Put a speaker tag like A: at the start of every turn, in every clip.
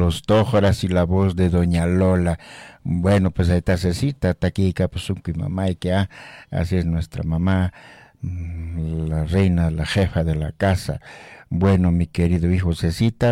A: los Tójoras y la voz de doña Lola. Bueno, pues ahí está Cecita, está aquí Capusunco y mamá, y que así es nuestra mamá, la reina, la jefa de la casa. Bueno, mi querido hijo Cecita,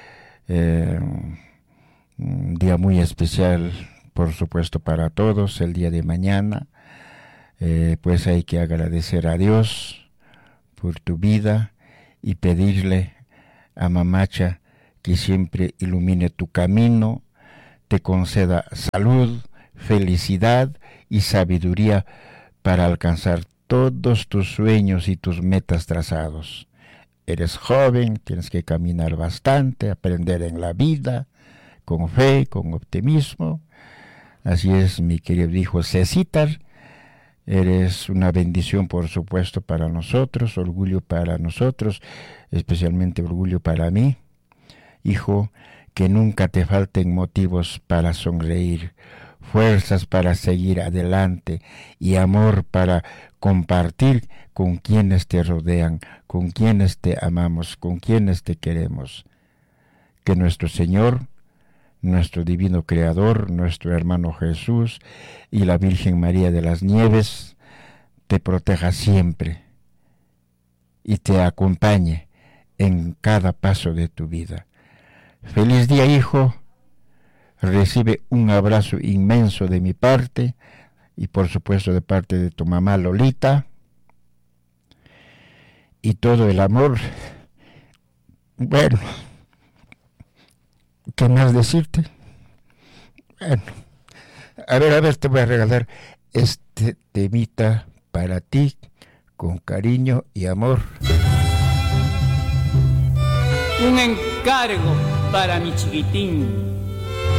A: un día muy especial, por supuesto, para todos, el día de mañana. Pues hay que agradecer a Dios por tu vida y pedirle a Mamacha que siempre ilumine tu camino, te conceda salud, felicidad y sabiduría para alcanzar todos tus sueños y tus metas trazados. Eres joven, tienes que caminar bastante, aprender en la vida, con fe, con optimismo. Así es, mi querido hijo Cecitar. Eres una bendición, por supuesto, para nosotros, orgullo para nosotros, especialmente orgullo para mí. Hijo, que nunca te falten motivos para sonreír, fuerzas para seguir adelante y amor para compartir con quienes te rodean, con quienes te amamos, con quienes te queremos. Que nuestro Señor, nuestro divino Creador, nuestro hermano Jesús y la Virgen María de las Nieves te proteja siempre y te acompañe en cada paso de tu vida. Feliz día, hijo. Recibe un abrazo inmenso de mi parte y por supuesto de parte de tu mamá Lolita, y todo el amor. Bueno, ¿qué más decirte? Bueno, a ver, te voy a regalar este temita para ti, con cariño y amor.
B: Un encargo para mi chiquitín.